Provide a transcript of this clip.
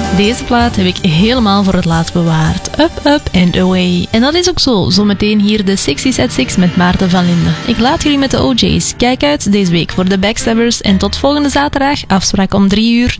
Deze plaat heb ik helemaal voor het laatst bewaard. Up, up and away. En dat is ook zo. Zometeen hier de 60s at 6 met Maarten van Linden. Ik laat jullie met de OJ's. Kijk uit deze week voor de Backstabbers. En tot volgende zaterdag. Afspraak om 3 uur.